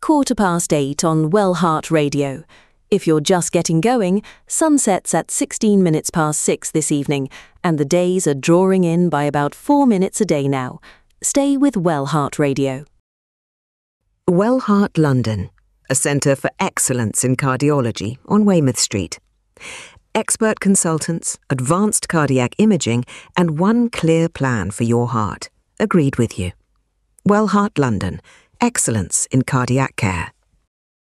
8:15 on Wellheart Radio. If you're just getting going, sun sets at 16 minutes past 6 this evening, and the days are drawing in by about 4 minutes a day now. Stay with Wellheart Radio. Wellheart London, a centre for excellence in cardiology on Weymouth Street. Expert consultants, advanced cardiac imaging, and one clear plan for your heart. Agreed with you. Wellheart London, excellence in cardiac care.